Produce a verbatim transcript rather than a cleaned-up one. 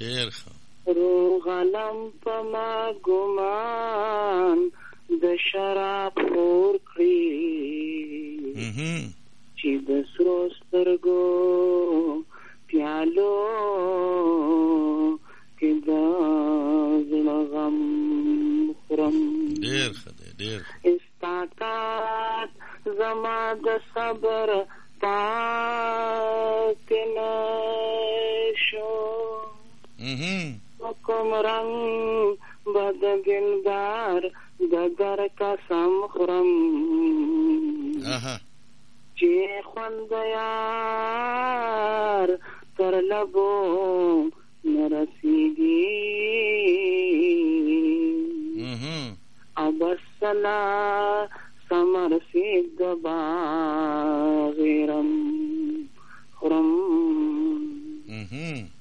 ډیر ښه. روغ علم په ما ګمان د شراب خور کړي چې د سرو سترګو پیالو کې د زړه غم خورم. ډیر ښه دی، ډیر ښه. استعداد زما د صبر پاتې نشو، کوم رنگ بد دلدار د در قسم خورم چې خوند یار تر لبو نرسیږي او بس سلا سمر سید باغیرم خورم.